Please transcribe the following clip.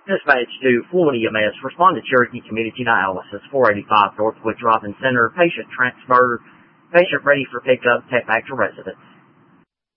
Dispatch to Florida EMS. Respond to Cherokee Community Dialysis, 485 Northwood Drop-In Center. Patient transfer. Patient ready for pickup. Take back to residence.